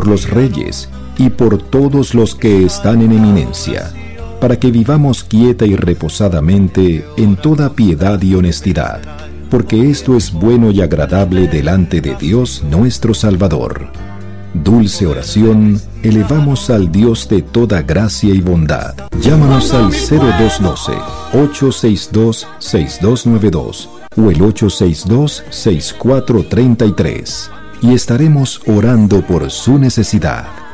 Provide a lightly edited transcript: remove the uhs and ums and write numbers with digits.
por los reyes y por todos los que están en eminencia, para que vivamos quieta y reposadamente en toda piedad y honestidad, porque esto es bueno y agradable delante de Dios nuestro Salvador. Dulce oración elevamos al Dios de toda gracia y bondad. Llámanos al 0212-862-6292 o el 862-6433 y estaremos orando por su necesidad.